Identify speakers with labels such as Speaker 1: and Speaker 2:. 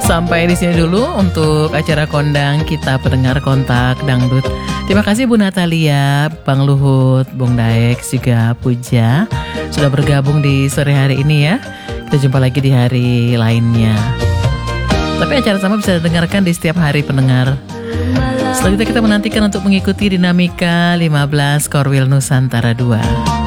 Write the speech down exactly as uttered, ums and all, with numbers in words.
Speaker 1: Sampai di sini dulu untuk acara kondang kita pendengar kontak dangdut. Terima kasih Bu Natalia, Bang Luhut, Bung Daek, juga Puja sudah bergabung di sore hari ini ya. Kita jumpa lagi di hari lainnya. Tapi acara sama bisa didengarkan di setiap hari pendengar. Selanjutnya kita menantikan untuk mengikuti dinamika lima belas Korwil Nusantara dua.